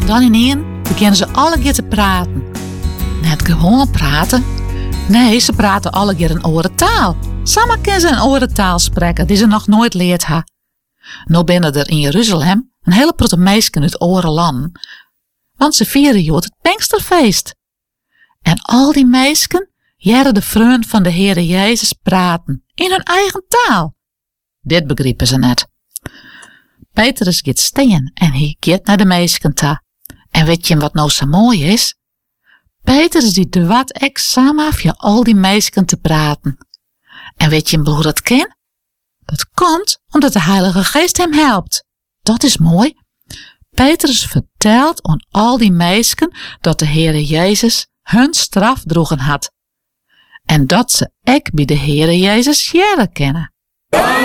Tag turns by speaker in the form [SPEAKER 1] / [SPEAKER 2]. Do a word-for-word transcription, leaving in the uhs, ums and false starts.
[SPEAKER 1] Dan ineen beginnen ze alle keer te praten. Net gewoon praten. Nee, ze praten alle keer een andere taal. Samen kunnen ze een andere taal spreken die ze nog nooit leerd ha. Nou binnen er in Jeruzalem een hele protte meisken uit andere landen. Want ze vieren jood het Pinksterfeest. En al die meisken jaren de vriend van de Heere Jezus praten in hun eigen taal. Dit begrepen ze net. Petrus gaat staan en hij gaat naar de meisken toe. En weet je wat nou zo mooi is? Petrus die dwat ek samen via al die meisken te praten. En weet je hoe dat kan? Dat komt omdat de Heilige Geest hem helpt. Dat is mooi. Petrus vertelt aan al die meisken dat de Heere Jezus hun straf droegen had. En dat ze ek bij de Heere Jezus jaren kennen.